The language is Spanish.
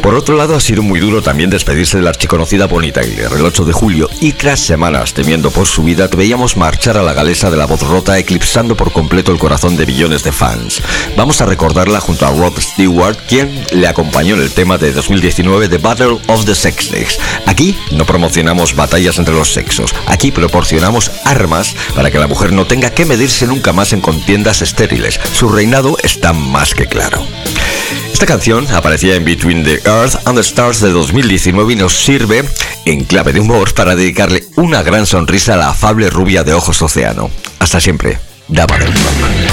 Por otro lado, ha sido muy duro también despedirse de la archiconocida Bonnie Tyler. El 8 de julio, y tras semanas temiendo por su vida, veíamos marchar a la galesa de la voz rota, eclipsando por completo el corazón de millones de fans. Vamos a recordarla junto a Rod Stewart, quien le acompañó en el tema de 2019 The Battle of the Sexes. Aquí no promocionamos batallas entre los sexos, aquí proporcionamos armas para que la mujer no tenga que medirse nunca más en contiendas estériles. Su reinado está más que claro. Esta canción aparecía en Between the Earth and the Stars de 2019 y nos sirve, en clave de humor, para dedicarle una gran sonrisa a la afable rubia de ojos océano. Hasta siempre, Dama del Rock.